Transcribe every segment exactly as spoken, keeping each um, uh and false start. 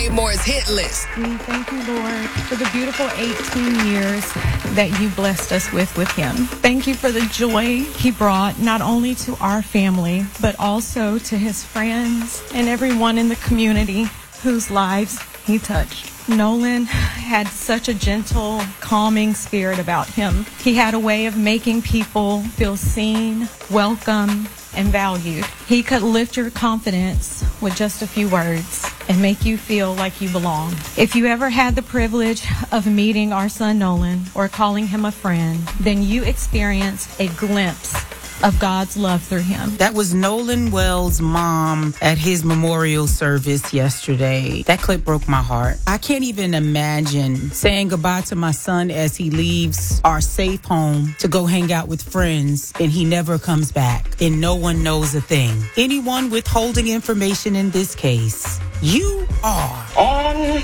Dave Moore's hit list. We thank you, Lord, for the beautiful eighteen years that you blessed us with with him. Thank you for the joy he brought not only to our family, but also to his friends and everyone in the community whose lives he touched. Nolan had such a gentle, calming spirit about him. He had a way of making people feel seen, welcome, and valued. He could lift your confidence with just a few words and make you feel like you belong. If you ever had the privilege of meeting our son Nolan or calling him a friend, then you experienced a glimpse of God's love through him. That was Nolan Wells' mom at his memorial service yesterday. That clip broke my heart. I can't even imagine saying goodbye to my son as he leaves our safe home to go hang out with friends and he never comes back and no one knows a thing. Anyone withholding information in this case, you are on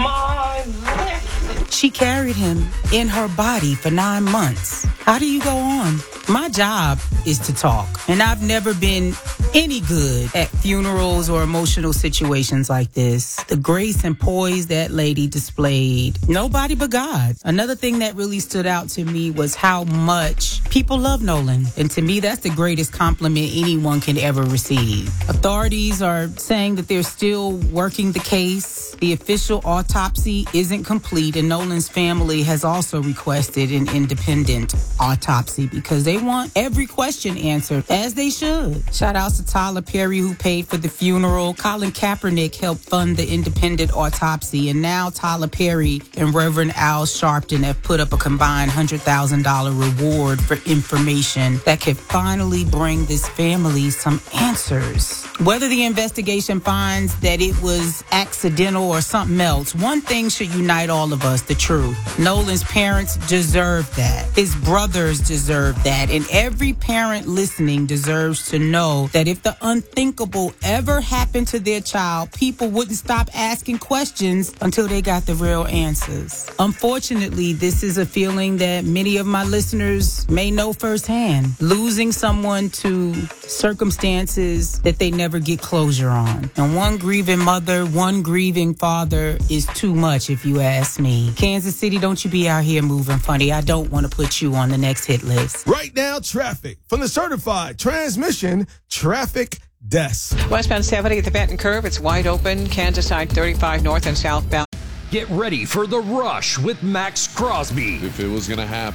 my list. She carried him in her body for nine months. How do you go on? My job is to talk, and I've never been any good at funerals or emotional situations like this. The grace and poise that lady displayed, nobody but God. Another thing that really stood out to me was how much people love Nolan, and to me, that's the greatest compliment anyone can ever receive. Authorities are saying that they're still working the case. The official autopsy isn't complete, and Nolan's family has also requested an independent autopsy because they want every question answered, as they should. Shout outs to Tyler Perry, who paid for the funeral. Colin Kaepernick helped fund the independent autopsy, and now Tyler Perry and Reverend Al Sharpton have put up a combined one hundred thousand dollars reward for information that could finally bring this family some answers. Whether the investigation finds that it was accidental or something else, one thing should unite all of us: the truth. Nolan's parents deserve that. His brothers deserve that. And every parent listening deserves to know that if the unthinkable ever happened to their child, people wouldn't stop asking questions until they got the real answers. Unfortunately, this is a feeling that many of my listeners may know firsthand. Losing someone to circumstances that they never get closure on. And one grieving mother, one grieving father is too much, if you ask me. Kansas City, don't you be out here moving funny. I don't want to put you on the next hit list. Right now, traffic from the certified transmission traffic desk. Westbound seventy at the Benton Curve. It's wide open. Kansas side thirty-five north and southbound. Get ready for The Rush with Max Crosby. If it was going to happen.